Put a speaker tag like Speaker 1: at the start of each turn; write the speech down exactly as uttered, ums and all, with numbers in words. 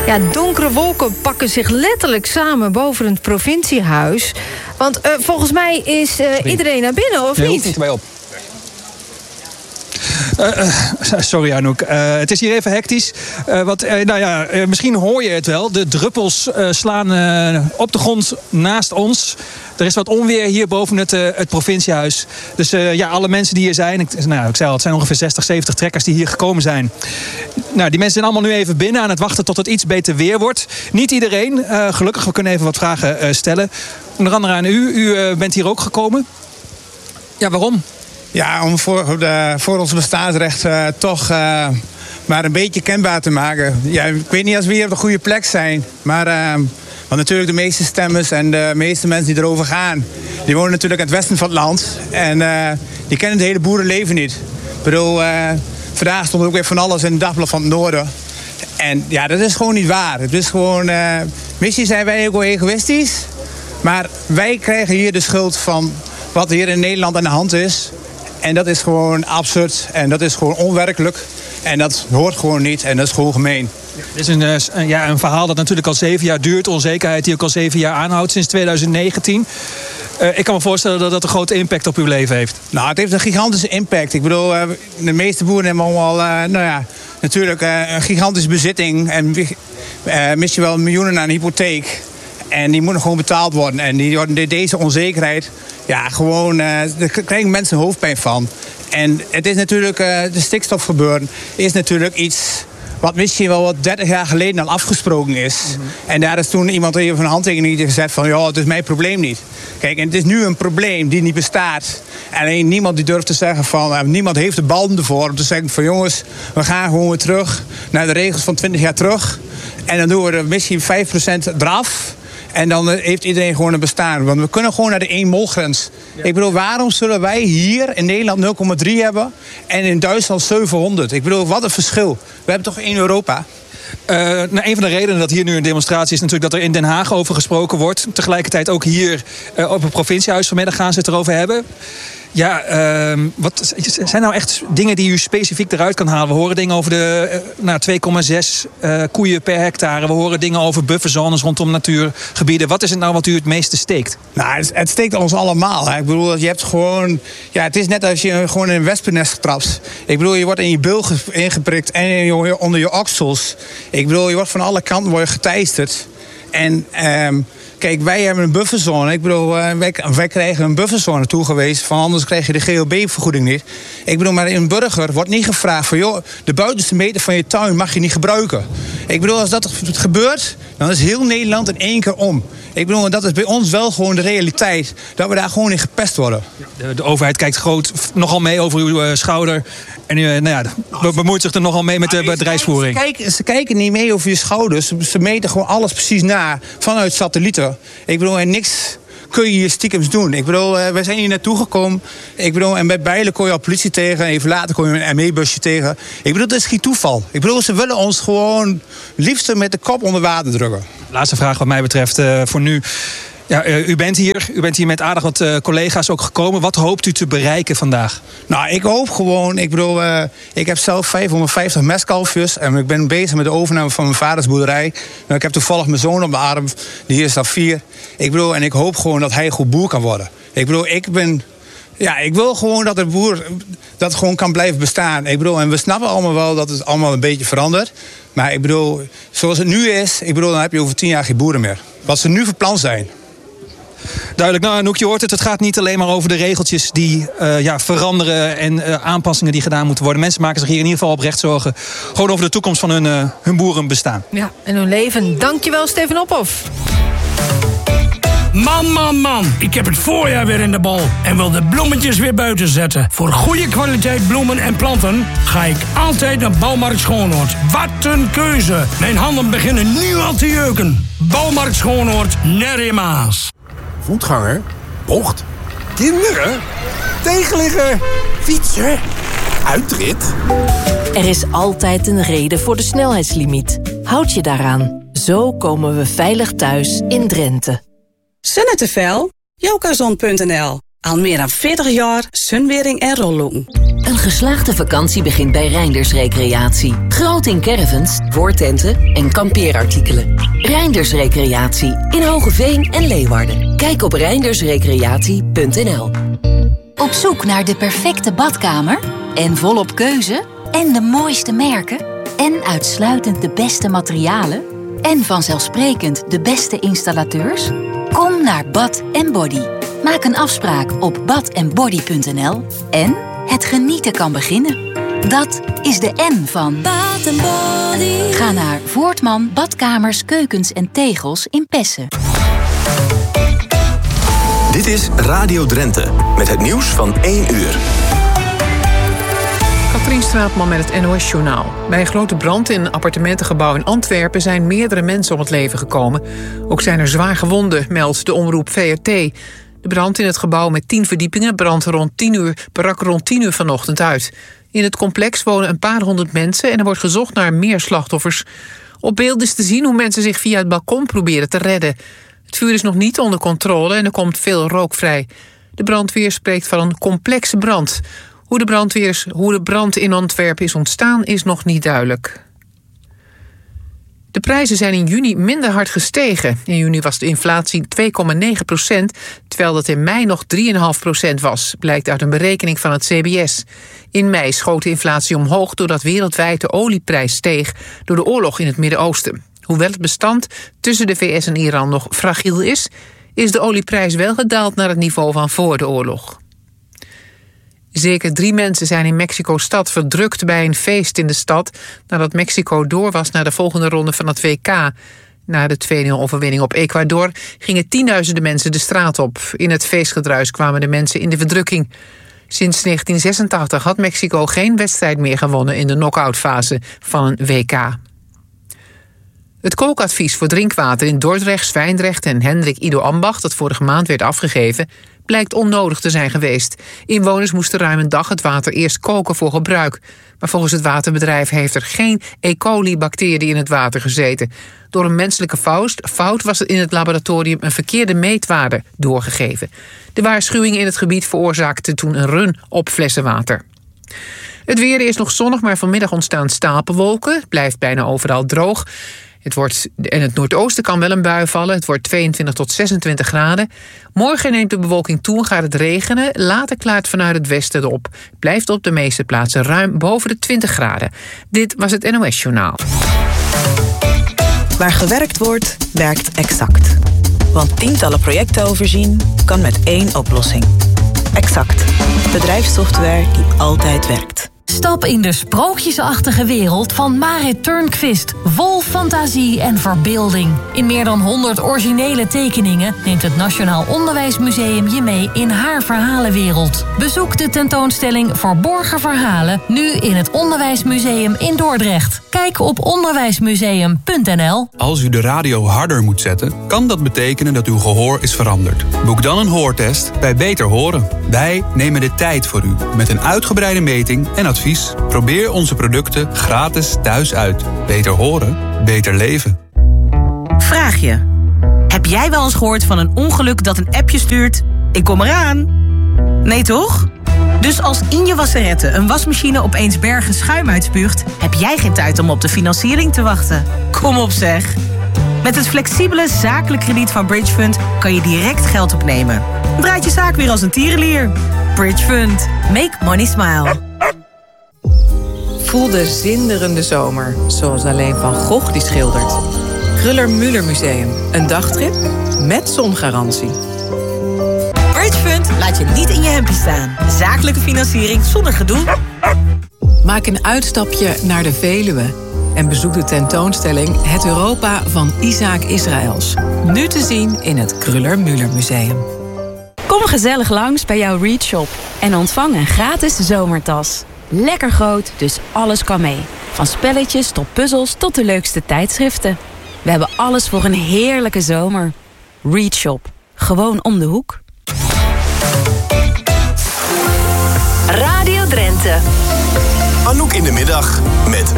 Speaker 1: Ja, donkere wolken pakken zich letterlijk samen boven het provinciehuis. Want uh, volgens mij is uh, iedereen naar binnen, of
Speaker 2: nee,
Speaker 1: niet?
Speaker 2: Hoeft niet bij op. Uh, uh, sorry Anouk, uh, het is hier even hectisch. Uh, wat, uh, nou ja, uh, misschien hoor je het wel. De druppels uh, slaan uh, op de grond naast ons. Er is wat onweer hier boven het, uh, het provinciehuis. Dus uh, ja, alle mensen die hier zijn... Ik, nou, ik zei al, het zijn ongeveer zestig, zeventig trekkers die hier gekomen zijn. Nou, die mensen zijn allemaal nu even binnen aan het wachten tot het iets beter weer wordt. Niet iedereen. Uh, gelukkig, we kunnen even wat vragen uh, stellen. Onder andere aan u. U uh, bent hier ook gekomen. Ja, waarom?
Speaker 3: Ja, om voor, de, voor ons bestaansrecht uh, toch uh, maar een beetje kenbaar te maken. Ja, ik weet niet als we hier op de goede plek zijn. Maar uh, want natuurlijk de meeste stemmers en de meeste mensen die erover gaan... die wonen natuurlijk in het westen van het land. En uh, die kennen het hele boerenleven niet. Ik bedoel, uh, vandaag stond er ook weer van alles in het dagblad van het noorden. En ja, dat is gewoon niet waar. Het is gewoon... Uh, misschien zijn wij ook wel egoïstisch. Maar wij krijgen hier de schuld van wat hier in Nederland aan de hand is... En dat is gewoon absurd en dat is gewoon onwerkelijk. En dat hoort gewoon niet en dat is gewoon gemeen.
Speaker 2: Dit is een, ja, een verhaal dat natuurlijk al zeven jaar duurt. Onzekerheid die ook al zeven jaar aanhoudt sinds twintig negentien. Uh, ik kan me voorstellen dat dat een grote impact op uw leven heeft.
Speaker 3: Nou, het heeft een gigantische impact. Ik bedoel, uh, de meeste boeren hebben allemaal, uh, nou ja, natuurlijk uh, een gigantische bezitting. En uh, mis je wel miljoenen aan een hypotheek. En die moeten gewoon betaald worden. En die, deze onzekerheid, ja, gewoon, uh, daar krijgen mensen hoofdpijn van. En het is natuurlijk, uh, de stikstofgebeuren is natuurlijk iets wat misschien wel wat dertig jaar geleden al afgesproken is. Mm-hmm. En daar is toen iemand even een handtekening gezet van, ja, het is mijn probleem niet. Kijk, en het is nu een probleem die niet bestaat. Alleen niemand die durft te zeggen van, uh, niemand heeft de ballen ervoor om te zeggen van, jongens, we gaan gewoon weer terug naar de regels van twintig jaar terug. En dan doen we er misschien vijf procent eraf. En dan heeft iedereen gewoon een bestaan. Want we kunnen gewoon naar de één molgrens. Ja. Ik bedoel, waarom zullen wij hier in Nederland nul komma drie hebben... en in Duitsland zevenhonderd? Ik bedoul, wat een verschil. We hebben toch één Europa?
Speaker 2: Uh, nou, een van de redenen dat hier nu een demonstratie is natuurlijk dat er in Den Haag over gesproken wordt. Tegelijkertijd ook hier uh, op het provinciehuis vanmiddag gaan ze het erover hebben. Ja, uh, wat zijn nou echt dingen die u specifiek eruit kan halen? We horen dingen over de uh, nou, twee komma zes uh, koeien per hectare. We horen dingen over bufferzones rondom natuurgebieden. Wat is het nou wat u het meeste steekt?
Speaker 3: Nou, het, het steekt ons allemaal. Hè. Ik bedoel, je hebt gewoon... Ja, het is net als je gewoon in een wespennest trapt. Ik bedoel, je wordt in je bil ingeprikt en in je, onder je oksels. Ik bedoel, je wordt van alle kanten word je geteisterd. En... Um, Kijk, wij hebben een bufferzone. Ik bedoel, wij, wij krijgen een bufferzone toegewezen. Van anders krijg je de G H B-vergoeding niet. Ik bedoel, maar een burger wordt niet gevraagd van... joh, de buitenste meter van je tuin mag je niet gebruiken. Ik bedoel, als dat gebeurt, dan is heel Nederland in één keer om. Ik bedoel, dat is bij ons wel gewoon de realiteit. Dat we daar gewoon in gepest worden.
Speaker 2: De, de overheid kijkt groot nogal mee over uw uh, schouder. En u, nou ja, bemoeit zich er nogal mee met de bedrijfsvoering.
Speaker 3: Ze kijken, ze kijken niet mee over je schouders. Ze meten gewoon alles precies na vanuit satellieten. Ik bedoel, en niks kun je hier stiekems doen. Ik bedoel, uh, wij zijn hier naartoe gekomen. Ik bedoel, en bij Bijlen kon je al politie tegen. Even later kon je een M E-busje tegen. Ik bedoel, dat is geen toeval. Ik bedoel, ze willen ons gewoon liefst met de kop onder water drukken.
Speaker 2: Laatste vraag wat mij betreft uh, voor nu. Ja, uh, u bent hier. U bent hier met aardig wat uh, collega's ook gekomen. Wat hoopt u te bereiken vandaag?
Speaker 3: Nou, ik hoop gewoon... Ik bedoel, uh, ik heb zelf vijfhonderdvijftig mestkalfjes. En ik ben bezig met de overname van mijn vaders boerderij. Nou, ik heb toevallig mijn zoon op mijn arm. Die is al vier. Ik bedoel, en ik hoop gewoon dat hij een goed boer kan worden. Ik bedoel, ik ben... Ja, ik wil gewoon dat de boer dat het gewoon kan blijven bestaan. Ik bedoel, en we snappen allemaal wel dat het allemaal een beetje verandert. Maar ik bedoel, zoals het nu is... Ik bedoel, dan heb je over tien jaar geen boeren meer. Wat ze nu van plan zijn...
Speaker 2: Duidelijk. Nou, Anouk, je hoort het. Het gaat niet alleen maar over de regeltjes die uh, ja, veranderen en uh, aanpassingen die gedaan moeten worden. Mensen maken zich hier in ieder geval oprecht zorgen. Gewoon over de toekomst van hun, uh, hun boerenbestaan.
Speaker 1: Ja, en hun leven. Dankjewel, Steven Ophoff.
Speaker 4: Man, man, man. Ik heb het voorjaar weer in de bal. En wil de bloemetjes weer buiten zetten. Voor goede kwaliteit bloemen en planten ga ik altijd naar Bouwmarkt Schoonhoord. Wat een keuze. Mijn handen beginnen nu al te jeuken. Bouwmarkt Schoonhoord, Nerrimaas.
Speaker 5: Voetganger, bocht, kinderen, tegenligger, fietser, uitrit.
Speaker 6: Er is altijd een reden voor de snelheidslimiet. Houd je daaraan. Zo komen we veilig thuis in Drenthe.
Speaker 7: Sennettevel? Jokazon punt n l. Al meer dan veertig jaar sunwering en rollopen.
Speaker 6: Een geslaagde vakantie begint bij Reinders Recreatie. Groot in caravans, voortenten en kampeerartikelen. Reinders Recreatie in Hogeveen en Leeuwarden. Kijk op reindersrecreatie punt n l.
Speaker 8: Op zoek naar de perfecte badkamer? En volop keuze? En de mooiste merken? En uitsluitend de beste materialen? En vanzelfsprekend de beste installateurs? Kom naar Bath and Body. Maak een afspraak op bath and body punt n l en het genieten kan beginnen. Dat is de N van Bath and Body. Ga naar Voortman Badkamers, Keukens en Tegels in Pessen.
Speaker 9: Dit is Radio Drenthe met het nieuws van één uur.
Speaker 10: Katrien Straatman met het N O S-journaal. Bij een grote brand in een appartementengebouw in Antwerpen zijn meerdere mensen om het leven gekomen. Ook zijn er zwaar gewonden, meldt de omroep V R T. De brand in het gebouw met tien verdiepingen brandt rond tien uur, brak rond tien uur vanochtend uit. In het complex wonen een paar honderd mensen en er wordt gezocht naar meer slachtoffers. Op beeld is te zien hoe mensen zich via het balkon proberen te redden. Het vuur is nog niet onder controle en er komt veel rook vrij. De brandweer spreekt van een complexe brand. Hoe de, brandweers, hoe de brand in Antwerpen is ontstaan is nog niet duidelijk. De prijzen zijn in juni minder hard gestegen. In juni was de inflatie twee komma negen procent, terwijl dat in mei nog drie komma vijf procent was, blijkt uit een berekening van het C B S. In mei schoot de inflatie omhoog doordat wereldwijd de olieprijs steeg door de oorlog in het Midden-Oosten. Hoewel het bestand tussen de V S en Iran nog fragiel is, is de olieprijs wel gedaald naar het niveau van voor de oorlog. Zeker drie mensen zijn in Mexico-stad verdrukt bij een feest in de stad nadat Mexico door was naar de volgende ronde van het W K. Na de twee nul overwinning op Ecuador gingen tienduizenden mensen de straat op. In het feestgedruis kwamen de mensen in de verdrukking. Sinds negentien zesentachtig had Mexico geen wedstrijd meer gewonnen in de knock-outfase van een W K. Het kookadvies voor drinkwater in Dordrecht, Zwijndrecht en Hendrik Ido Ambacht, dat vorige maand werd afgegeven, blijkt onnodig te zijn geweest. Inwoners moesten ruim een dag het water eerst koken voor gebruik. Maar volgens het waterbedrijf heeft er geen E. coli-bacterie in het water gezeten. Door een menselijke fout, fout was er in het laboratorium een verkeerde meetwaarde doorgegeven. De waarschuwing in het gebied veroorzaakte toen een run op flessenwater. Het weer is nog zonnig, maar vanmiddag ontstaan stapelwolken. Het blijft bijna overal droog. Het wordt, en het noordoosten kan wel een bui vallen. Het wordt tweeëntwintig tot zesentwintig graden. Morgen neemt de bewolking toe en gaat het regenen. Later klaart vanuit het westen op. Blijft op de meeste plaatsen ruim boven de twintig graden. Dit was het N O S-journaal.
Speaker 11: Waar gewerkt wordt, werkt Exact. Want tientallen projecten overzien kan met één oplossing. Exact. Bedrijfssoftware die altijd werkt.
Speaker 12: Stap in de sprookjesachtige wereld van Marit Turnquist. Vol fantasie en verbeelding. In meer dan honderd originele tekeningen neemt het Nationaal Onderwijsmuseum je mee in haar verhalenwereld. Bezoek de tentoonstelling Verborgen Verhalen nu in het Onderwijsmuseum in Dordrecht. Kijk op onderwijsmuseum punt n l.
Speaker 13: Als u de radio harder moet zetten, kan dat betekenen dat uw gehoor is veranderd. Boek dan een hoortest bij Beter Horen. Wij nemen de tijd voor u met een uitgebreide meting en advies. Probeer onze producten gratis thuis uit. Beter horen, beter leven.
Speaker 14: Vraag je. Heb jij wel eens gehoord van een ongeluk dat een appje stuurt? Ik kom eraan. Nee toch? Dus als in je wasserette een wasmachine opeens bergen schuim uitspuugt, heb jij geen tijd om op de financiering te wachten. Kom op zeg. Met het flexibele zakelijk krediet van Bridgefund kan je direct geld opnemen. Draait je zaak weer als een tierenlier. Bridgefund. Make money smile.
Speaker 10: Voel de zinderende zomer, zoals alleen Van Gogh die schildert. Kruller-Müller Museum, een dagtrip met zongarantie.
Speaker 14: Bridgefund laat je niet in je hempje staan. Zakelijke financiering zonder gedoe.
Speaker 10: Maak een uitstapje naar de Veluwe en bezoek de tentoonstelling Het Europa van Isaac Israëls. Nu te zien in het Kruller-Müller Museum.
Speaker 15: Kom gezellig langs bij jouw Read Shop en ontvang een gratis zomertas. Lekker groot, dus alles kan mee. Van spelletjes tot puzzels tot de leukste tijdschriften. We hebben alles voor een heerlijke zomer. Read Shop. Gewoon om de hoek.
Speaker 6: Radio Drenthe.
Speaker 9: Anouk in de middag met